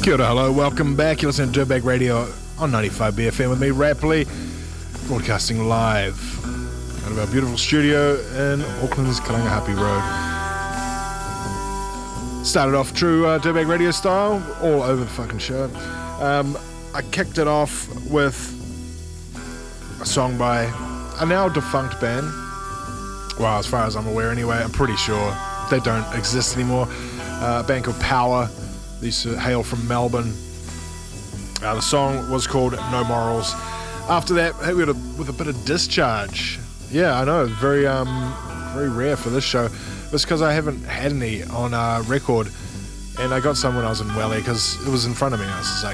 Kia ora, hello, welcome back. You're listening to Dirtbag Radio on 95 BFM with me, Rapley, broadcasting live out of our beautiful studio in Auckland's Karangahape Road. Started off true Dirtbag Radio style, all over the fucking show. I kicked it off with a song by a now defunct band. Well, as far as I'm aware anyway, I'm pretty sure they don't exist anymore. A band called Power. They used to hail from Melbourne. The song was called No Morals. After that, hit me with a bit of Discharge. Yeah, I know, very rare for this show. It's because I haven't had any on record, and I got some when I was in Welly because it was in front of me. I was just like,